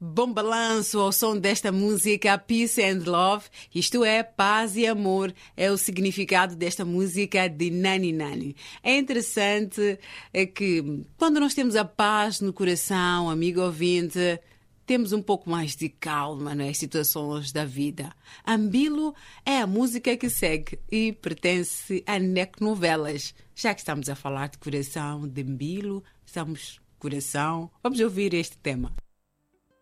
Bom balanço ao som desta música Peace and Love. Isto é, paz e amor, é o significado desta música de Nani Nani. É interessante que quando nós temos a paz no coração, amigo ouvinte, temos um pouco mais de calma nas situações da vida. Ambilo é a música que segue e pertence a Necnovelas. Já que estamos a falar de coração, de ambilo, estamos coração, vamos ouvir este tema.